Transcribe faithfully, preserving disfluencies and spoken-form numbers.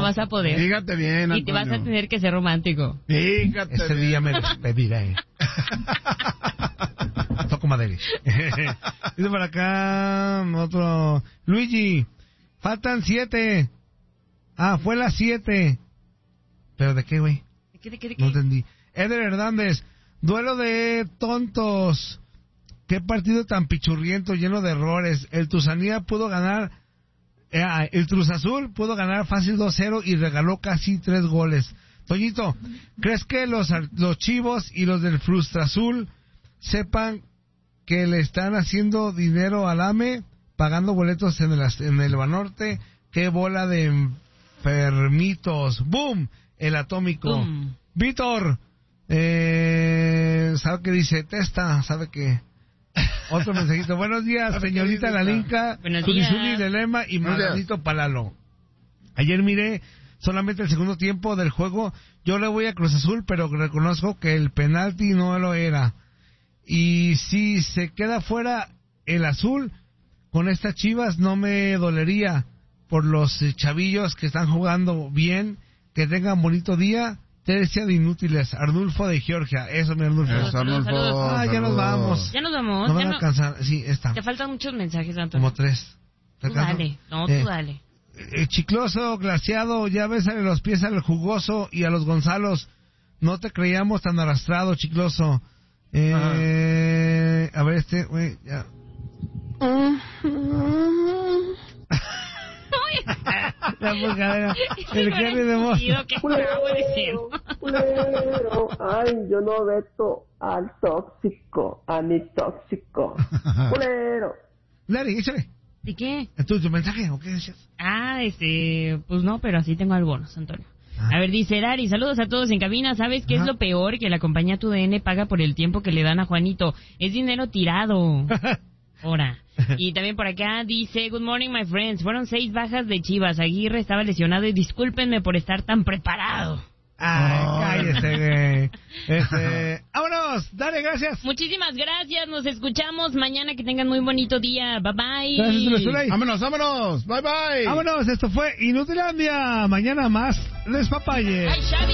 vas a poder. Fíjate bien, Antonio. Y te vas a tener que ser romántico. Fíjate Ese bien. día me despediré. Toco madera. Dice por acá otro... Luigi, faltan siete. Ah, fue las siete. ¿Pero de qué, güey? ¿De qué, de qué, de qué? No entendí. Eder Hernández, duelo de tontos. Qué partido tan pichurriento, lleno de errores. El Tuzanía pudo ganar... Eh, el Cruz Azul pudo ganar fácil dos cero y regaló casi tres goles. Toñito, ¿crees que los, los chivos y los del Frustra Azul sepan que le están haciendo dinero al A M E, pagando boletos en el, en el Banorte? ¡Qué bola de enfermitos! ¡Boom! El atómico. Boom. Víctor, eh, ¿sabe qué dice? Testa, ¿sabe qué? Otro mensajito. Buenos días, señorita Lalinka, Turizuli de Lema y Margarito Palalo. Ayer miré solamente el segundo tiempo del juego. Yo le voy a Cruz Azul, pero reconozco que el penalti no lo era. Y si se queda fuera el azul, con estas Chivas no me dolería por los chavillos que están jugando bien. Que tengan bonito día. Tercia de inútiles, Arnulfo de Georgia. Eso, mi Arnulfo. Eso, Arnulfo. Saludos. Ah, ya nos vamos. Ya nos vamos. No ya van a no... alcanzar. Sí, está. Te faltan muchos mensajes, Antonio. Como tres. Tú dale. No, tú eh, dale. Eh, chicloso, glaciado, ya bésale los pies al jugoso y a los Gonzalos. No te creíamos tan arrastrado, chicloso. Eh, a ver, este, güey, ya. La buscadera. El Henry de Moss. Culero, culero, ay, yo no veto al tóxico, a mi tóxico. Culero. Dale, échale. ¿De qué? ¿Tu, tu mensaje o qué decías? Ah, este, pues no, pero así tengo algunos, Antonio. Ah. A ver, dice Dari, saludos a todos en cabina. ¿Sabes qué Ajá. es lo peor? Que la compañía Tu D N paga por el tiempo que le dan a Juanito. Es dinero tirado. Ahora. Y también por acá dice, good morning my friends. Fueron seis bajas de Chivas. Aguirre estaba lesionado y discúlpenme por estar tan preparado. Ay, Oh. cállese, güey. Este, vámonos, dale, gracias. Muchísimas gracias. Nos escuchamos mañana. Que tengan muy bonito día. Bye bye. Gracias, Tulezulay. Vámonos, vámonos. Bye, bye. Vámonos, esto fue Inutilandia. Mañana más despapalle. Ay, Xavi.